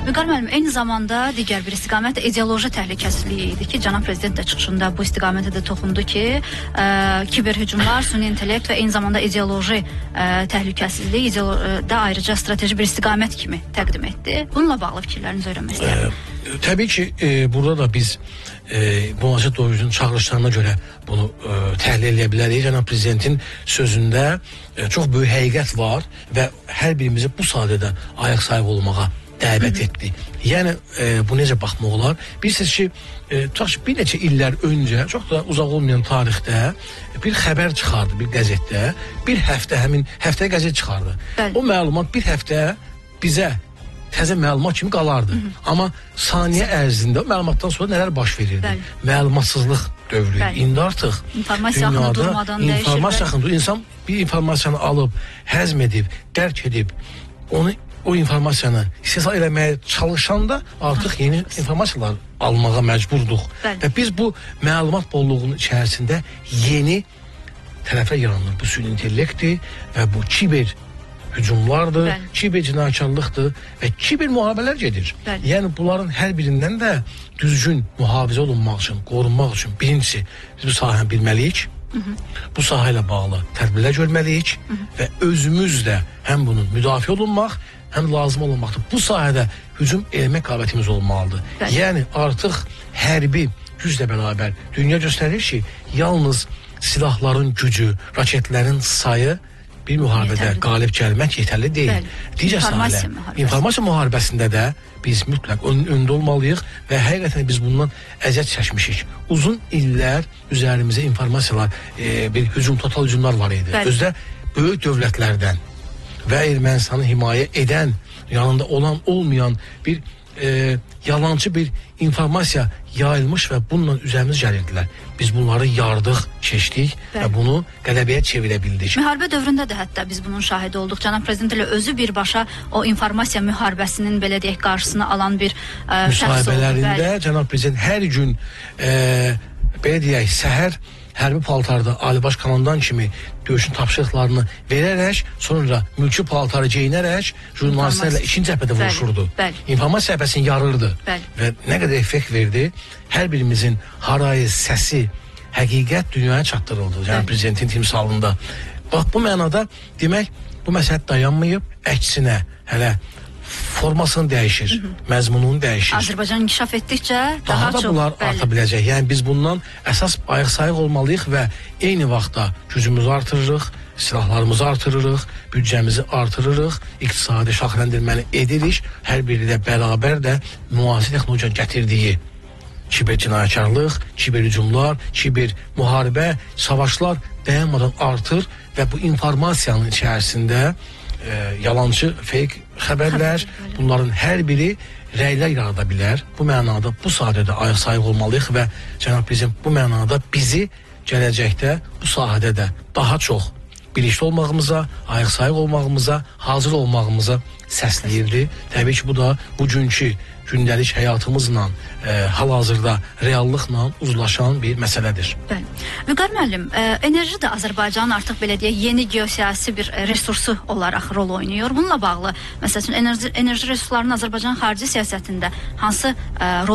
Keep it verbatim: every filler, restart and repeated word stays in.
Vüqar müəllim, eyni zamanda digər bir istiqamət ideoloji təhlükəsizliyi idi ki, cənab prezident də çıxışında bu istiqamətə də toxundu ki, ə, kiber hücumlar, süni intellekt və eyni zamanda ideoloji ə, təhlükəsizlik ideolo da ayrıca strateji bir istiqamət kimi təqdim etdi. Bununla bağlı fikirlərinizi öyrənmək istəyirəm. E, təbii ki, e, burada da biz e, Bonacı Doğrucu'nun çağrışlarına göre bunu e, təhlil edə bilərik. Cənab prezidentin sözündə e, çox böyük həqiqət var və hər birimizi bu sadədə ayaq sahibi olmağa dəvət etdi. Yəni e, bu necə baxmaq olar? Bilirsiniz ki, e, bir neçə illər öncə, çox da uzaq olmayan tarixdə bir xəbər çıxardı bir qəzetdə. Bir həftə həmin həftə qəzet çıxardı. Bəli. O məlumat bir həftə bizə təzə məlumat kimi qalardı. Hı -hı. Amma saniyə ərzində məlumatdan sonra nələr baş verirdi? Bəli. Məlumatsızlıq dövrü. Bəli. İndi artıq informasiya axını durmadan dəyişir. İnformasiya axını, insan bir informasiyanı alıb, həzm edib, dərk edib, onu o informasiyanı istehsal eləməyə çalışanda artıq yeni informasiyalar almağa məcburduq. Bəli. Və biz bu məlumat bolluğunun içərisində yeni tərəflər yaranır. Bu süni intellektdir və bu kiber hücumlardır, Bəli. kiber cinayətkarlıqdır və kiber müharibələr gedir. Bəli. Yəni bunların hər birindən də düzgün mühafizə olunmaq üçün, qorunmaq üçün birincisi biz bu sahəni bilməliyik. Hı -hı. Bu sahə ilə bağlı tədbirlər görməliyik. Hı -hı. Və özümüz də həm bunun müdafiə olunmaq, həm lazım olunmaqdır. Bu sahədə hücum eləmək qabiliyyətimiz olmalıdır. Bəli. Yəni artıq hərbi güclə bərabər dünya göstərir ki, yalnız silahların gücü, raketlərin sayı bir müharibədə yetərli. Qalib gəlmək yetərli deyil. Bəli. Digər sahələr, informasiya müharibəsində də biz mütləq ön, öndə olmalıyıq və həqiqətən biz bundan əziyyət çəkmişik. Uzun illər üzərimizə informasiyalar, e, bir hücum, total hücumlar var idi. Bəli. Özdə böyük dövlətlərdən və Ermənistanı himayə edən, yanında olan, olmayan bir e, yalancı bir informasiya yayılmış və bununla üzərimiz gəlirdilər. Biz bunları yardıq, keçdik Bəli. Və bunu qələbəyə çevirə bildik. Müharibə dövründə də hətta biz bunun şahidi olduq. Cənab prezident ilə özü birbaşa o informasiya müharibəsinin belə deyək qarşısını alan bir e, şəxs oldu. Müsahibələrində cənab prezident hər gün e, belə deyək səhər hərbi paltarda Ali Baş Komandan kimi döyüşün tapşırıqlarını verərək, sonra mülki paltarı geyinərək jurnalistlərlə ikinci cəbhədə vuruşurdu. İnformasiya cəbhəsini yarırdı. Bəli. Və nə qədər effekt verdi, hər birimizin harayı, səsi, həqiqət dünyaya çatdırıldı. Yəni prezidentin timsalında. Bax bu mənada demək bu məsələ dayanmayıb, əksinə hələ formasını dəyişir, Hı -hı. məzmununu dəyişir. Azərbaycan inkişaf etdikcə daha, daha da çox bunlar bəli. arta biləcək. Yəni biz bundan əsas ayıq sayıq olmalıyıq və eyni vaxtda gücümüzü artırırıq, silahlarımızı artırırıq, büdcəmizi artırırıq, iqtisadi şaxələndirməni edirik. Hər biri də bərabər də müasir texnologiyanın gətirdiyi kiber cinayətkarlıq, kiber hücumlar, kiber müharibə, savaşlar dayanmadan artır və bu informasiyanın içərisində e, yalancı, fake xəbərlər, bunların hər biri rəylər yarada bilər. Bu mənada bu sahədə ayıq sayıq olmalıyıq və cənab prezident bu mənada bizi gələcəkdə bu sahədə də daha çox birlikdə olmağımıza, ayıq sayıq olmağımıza, hazır olmağımıza səsləyirdi. Təbii ki, bu da bugünkü gündəlik həyatımızla, e, hal-hazırda reallıqla uzlaşan bir məsələdir. Bəli. Vüqar müəllim, e, enerji də Azərbaycanın artıq belə deyək yeni geosiyasi bir resursu olaraq rol oynayır. Bununla bağlı, məsəl üçün enerji, enerji resurslarının Azərbaycanın xarici siyasətində hansı e, rol